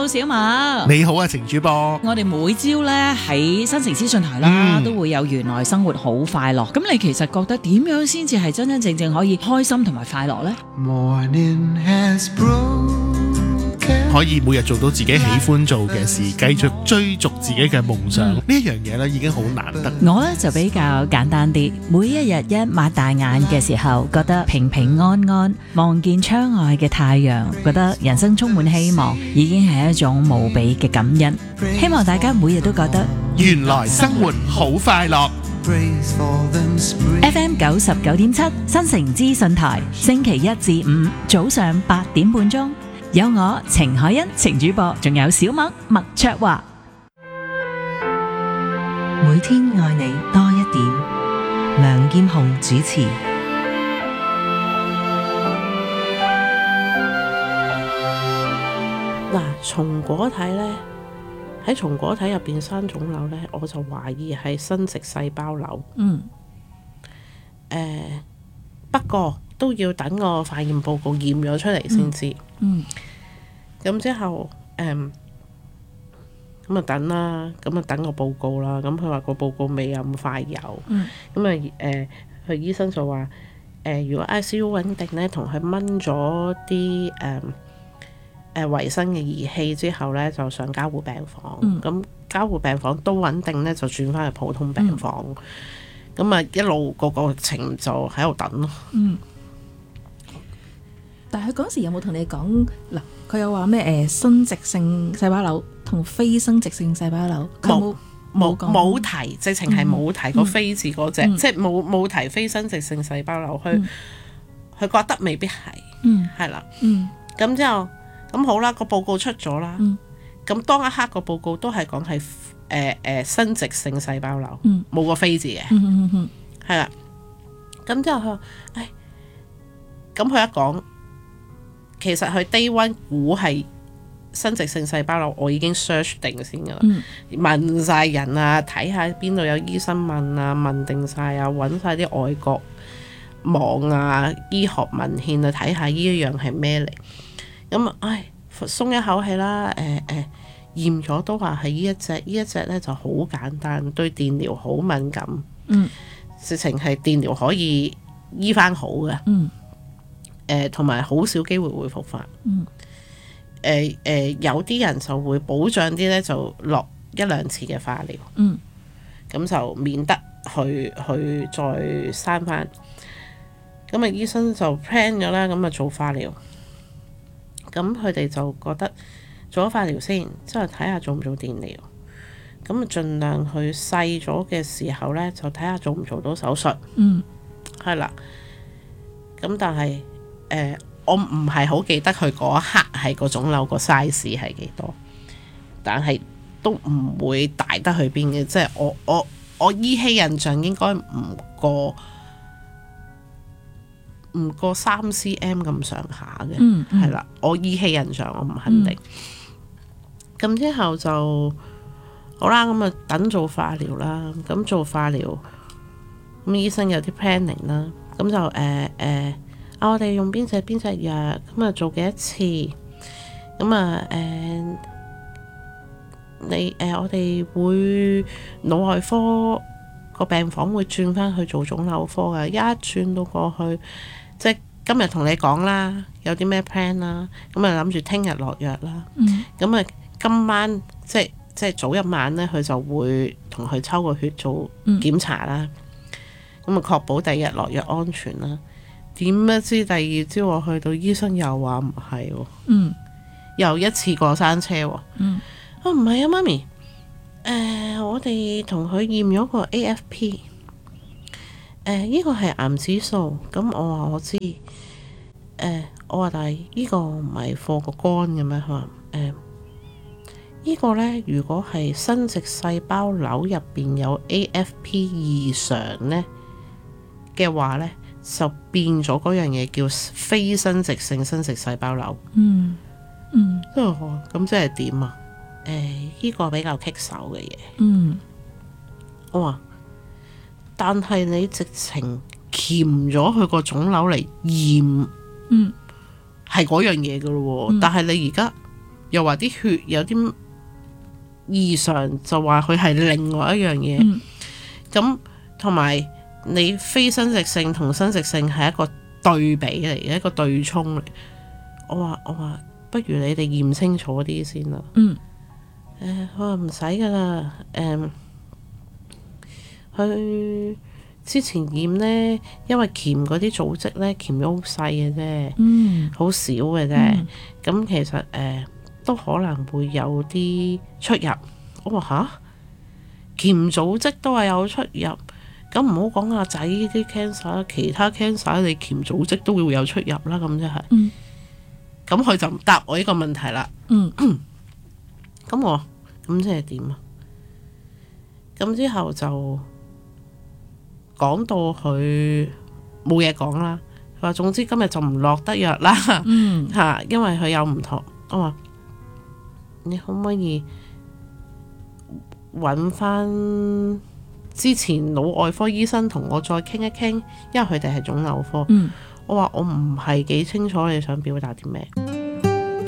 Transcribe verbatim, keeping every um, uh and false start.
小馬。 你好啊，程主播。 我哋每朝咧喺新城資訊台啦， 嗯、 都會有原來生活好快樂。咁你其實覺得點樣先至係真真正正可以開心同埋快樂呢？ Morning has broken 可以每日做到自己喜歡做嘅事，繼續追逐自己嘅夢想，呢一樣嘢咧已經好難得。 我咧就比較簡單啲，每一日一擘大眼嘅時候，覺得平平安安，望見窗外嘅太陽，覺得人生充滿希望，已經係一種無比嘅感恩。希望大家每日都覺得原來生活好快樂。 F M 九十九點七新城資訊台，星期一至五早上八點半鐘。有我程海欣程主播，仲有小麥麥卓華。 每天愛你多一點，梁劍雄主持。 嗱，松果體呢，喺松果體入邊生腫瘤呢，我就懷疑係生殖細胞瘤。 嗯。 誒、呃，不過都要等個化驗報告驗咗出嚟先知。 嗯。咁、 嗯、之後，誒，咁啊等啦，咁啊等個報告啦。咁佢話個報告未有咁快有。 嗯。 咁啊誒，佢、呃、醫生就話誒、呃，如果 I C U 穩定呢，同佢掹咗啲誒誒維生嘅儀器之後呢，就上加護病房。咁、嗯、加護病房都穩定呢，就轉翻去普通病房。咁啊、嗯、一路個過程就喺度等咯。 嗯。但係佢嗰時有冇同你講嗱？佢有話咩？誒，生殖性細胞瘤同非生殖性細胞瘤，佢冇冇冇冇提，直情係冇提個非字嗰隻， 嗯、 即係冇冇提非生殖性細胞瘤。佢佢、嗯、覺得未必係， 嗯， 係啦， 嗯， 咁之後咁好啦，個報告出咗啦，咁、嗯、當一刻個報告都係講係誒誒生殖性細胞瘤，冇、嗯、個非字嘅， 嗯嗯嗯， 係啦，咁之後佢話，誒，咁佢一講。其實佢 day one 估係生殖性細胞瘤，我已經 search 定先噶啦，嗯、問晒人啊，睇下邊度有醫生問啊，問定晒啊，揾晒啲外國網啊、醫學文獻啊，睇下呢一樣係咩嚟。咁啊，唉，鬆一口氣啦。誒誒，驗咗都話係呢一隻，呢一隻咧就好簡單，對電療好敏感。嗯，直情係電療可以醫翻好嘅。嗯。誒同埋好少機會會復發。嗯。誒、呃、誒、呃，有啲人就會保障啲咧，就落一兩次嘅化療。嗯。咁就免得去去再生翻。咁啊，醫生就 plan 咗啦，咁啊做化療。咁佢哋就覺得做咗化療先，之後睇下做唔做電療。咁啊，盡量去細咗嘅時候咧，就睇下做唔做到手術。嗯。係啦。咁但係誒、呃，我唔係好記得佢嗰一刻係個腫瘤個 size 係幾多，但係都唔會大得去邊嘅，即係我我我依稀印象應該唔過唔過三 cm 咁上下嘅，係、嗯、啦、嗯，我依稀印象我唔肯定。咁、嗯、之後就好啦，咁啊等做化療啦，咁做化療，咁醫生有啲 planning 啦。咁就誒誒、呃呃，啊我哋用邊隻邊隻藥，咁啊做幾多次，咁啊誒，你誒、呃、我哋會腦外科個病房會轉翻去做腫瘤科嘅，一轉到過去，即係今日同你講啦，有啲咩 plan 啦，咁啊諗住聽日落藥啦，咁啊、嗯、今晚即係即係早一晚咧，佢就會同佢抽個血做檢查啦。咁啊，確保第二日落藥安全啦。點不知第二朝我去到，醫生又話唔係喎。嗯。又一次過山車喎。嗯。啊，唔係啊，媽咪。誒、呃，我哋同佢驗咗個 A F P。誒、呃，依、這個係癌指數。咁我話我知。誒、呃，我話但係依個唔係貨個肝嘅咩？佢話誒，依個咧，如果係生殖細胞瘤入邊有 A F P 異常咧嘅話呢，就變咗嗰樣嘢叫非生殖性生殖細胞瘤。嗯嗯，咁即係點啊？誒、呃，呢個比較棘手嘅嘢。嗯，我話，但係你直情鉗咗佢個腫瘤嚟驗，嗯，係嗰樣嘢噶咯。但係你而家又話啲血有啲異常，就話佢係另外一樣嘢。咁同埋你非生殖性同生殖性係一個對比嚟嘅，一個對沖嚟。我話我話不如你哋驗清楚啲先啦。 嗯。 誒、呃，佢話唔使噶啦。誒、呃，佢之前驗呢，因為鉗嗰啲組織呢，鉗咗好細嘅啫， 嗯， 好少嘅啫。咁、嗯、其實誒、呃、都可能會有啲出入。我話吓，鉗組織都係有出入，咁唔好講阿仔啲 cancer， 其他 cancer 你鉗組織都會有出入啦。咁即係。嗯。咁佢就唔答我呢個問題啦。嗯。咁我咁即係點啊？咁之後就講到佢冇嘢講啦。佢話總之今日就唔落得藥啦。嗯。嚇，因為佢有唔同。我話你可唔可以揾翻之前腦外科醫生同我再傾一傾？因為佢哋係腫瘤科。嗯。我話我唔係幾清楚你想表達啲咩。